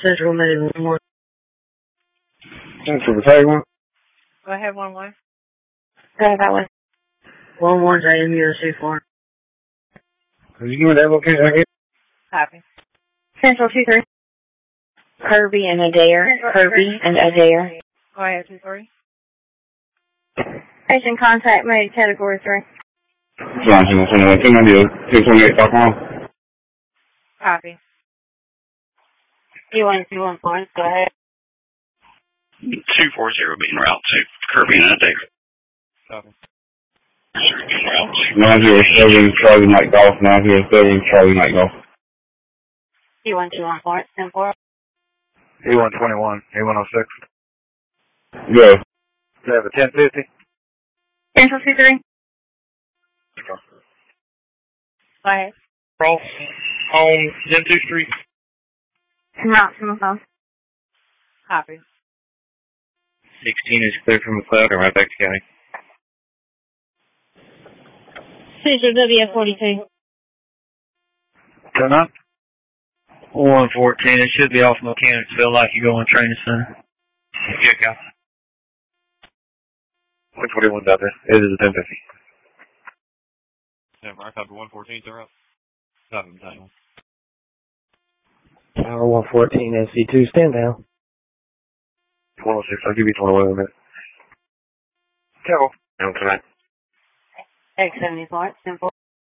Central Medical 1. Central Battalion 1. Go ahead, 1-1. Go ahead, that one. 1-1's AMUSC4. Could you give me that location again? Copy. Central 2-3. Kirby and Adair. Kirby and Adair. Go ahead, 2-3. Patient contact made category 3. Johnson, 228.com. Copy. U1214, go ahead. 240 being route to Kirby and Adair. Copy. 907 Charlie Mike Golf, 907 Charlie Mike Golf. U1214, 10-4. A121, A106. Go. They have a 1050. Central 2-3. Go ahead. Roll on Gentoo Street. Route from the phone. Copy. 16 is clear from McLeod and right back to county. Central WF42. Turn on. 114, it should be off Mechanicsville like you go in training center. Good guy. 121's out there. It is a 1050. Yeah, I copy 114, they're up. Copy, Battalion 1. Tower 114, SC2, stand down. 106, I'll give you 21 in a minute. Carol. down tonight. X74, simple.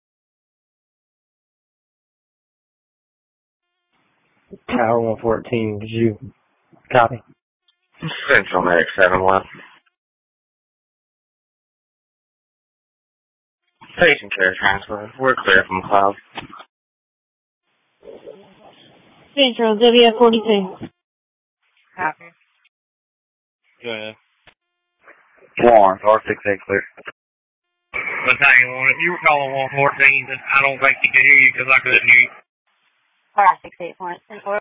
Tower 114, did you copy? Central Medic 7-1. Patient care transfer. We're clear from cloud. Central WF42. Copy. Go ahead. Florence, R68 clear. Battalion 1, if you were calling 114, then I don't think he could hear you because I couldn't hear you. R68.10.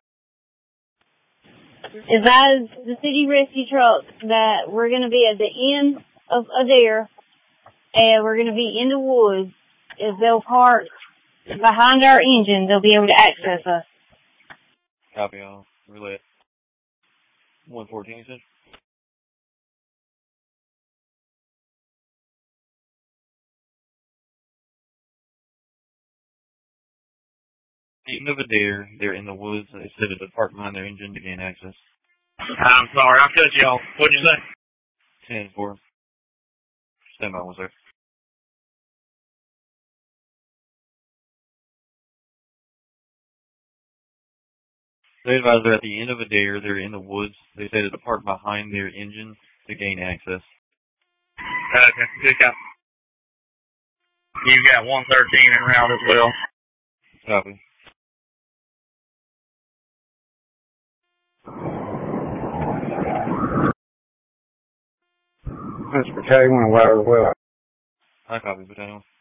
Advise the city rescue truck that we're going to be at the end of Adair and we're going to be in the woods. If they'll park behind our engine, they'll be able to access us. Copy on. Relay. 114, you said? Eating of a deer, they're in the woods. They said to park behind their engine to gain access. I'm sorry, I cut you off. What'd you say? 10-4. Stand by, was there? They advise they're at the end of a dare. They're in the woods. They say to park behind their engine to gain access. Okay, good cop. You've got 113 en route as well. Copy. That's Battalion 1, Louder Well. I copy, Battalion.